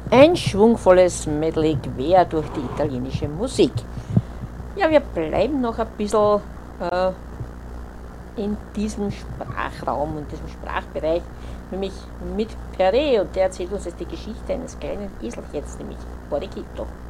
Ein schwungvolles Medley quer durch die italienische Musik. Ja, wir bleiben noch ein bisschen äh, in diesem Sprachraum, in diesem Sprachbereich, nämlich mit Perret, und der erzählt uns jetzt die Geschichte eines kleinen Eselchens, nämlich Borriquito.